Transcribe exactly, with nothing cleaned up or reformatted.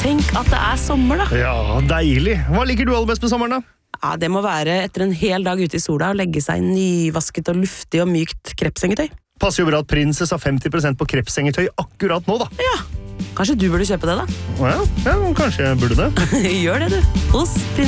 Tenk at det er sommer, da. Ja, deilig. Hva liker du aller best med sommeren, da? Ja, det må være etter en hel dag ute i sola og legge seg i nyvasket og luftig og mykt krepsengetøy. Passer jo bra at Princess har femti prosent på krepsengetøy akkurat nå, da. Ja, kanskje du burde kjøpe det, da. Ja, ja kanskje jeg burde det. Gjør det, du. Hos Princess.